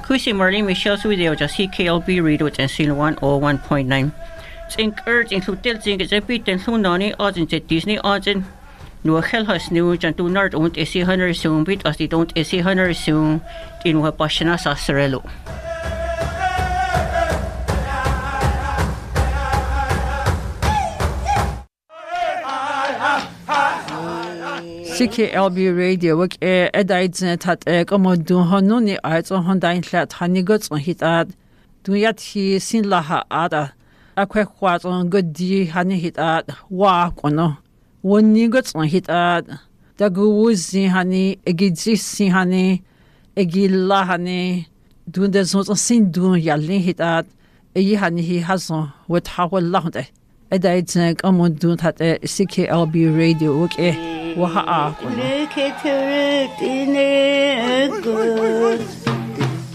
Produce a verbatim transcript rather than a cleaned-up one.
Kusi Marlene Michelle's video just C K L B radio at N one oh one point nine. Think urge include Tilting is a bit and Lunani odds in Disney odds in no hell has new and do not own a C hundred soon bit as they don't a C hundred soon in what Pashana Sasarello. C K L B radio work a edited at a commodore hononi eyes on Honda flat honey goods on hit ad. Do yet he sin laha ada. A quick was on good d honey hit ad. Walk or no. One niggles on hit ad. The goozy honey, a gidzi honey, a gilla honey. Do there's not a sin doing yelling hit ad. A ye honey he has on with how loud. A edited commodore at a C K L B radio work a. Waha. Look at her in